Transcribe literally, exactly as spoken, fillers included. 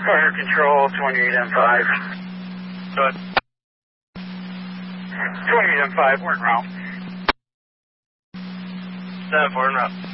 Fire control, twenty-eight M five. Go ahead. twenty-eight M five, we're en route. seven four en route.